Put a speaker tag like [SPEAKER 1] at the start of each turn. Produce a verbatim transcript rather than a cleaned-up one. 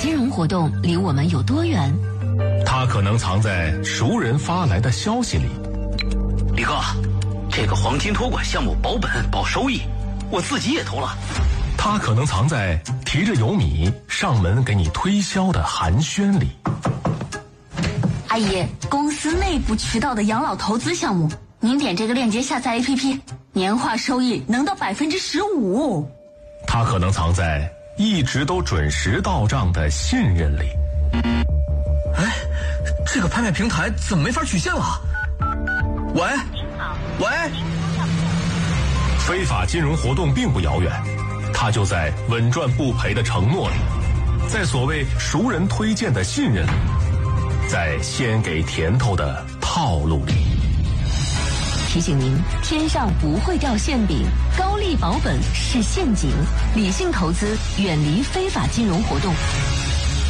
[SPEAKER 1] 金融活动离我们有多远？
[SPEAKER 2] 它可能藏在熟人发来的消息里。
[SPEAKER 3] 李哥，这个黄金托管项目保本保收益，我自己也投了。
[SPEAKER 2] 它可能藏在提着油米上门给你推销的寒暄里。
[SPEAKER 1] 阿姨，公司内部渠道的养老投资项目，您点这个链接下载 A P P， 年化收益能到百分之十五。
[SPEAKER 2] 它可能藏在一直都准时到账的信任里。
[SPEAKER 4] 哎，这个拍卖平台怎么没法取现了？喂，喂，
[SPEAKER 2] 非法金融活动并不遥远，它就在稳赚不赔的承诺里，在所谓熟人推荐的信任里，在先给甜头的套路里。
[SPEAKER 1] 提醒您，天上不会掉馅饼，高利保本是陷阱，理性投资，远离非法金融活动。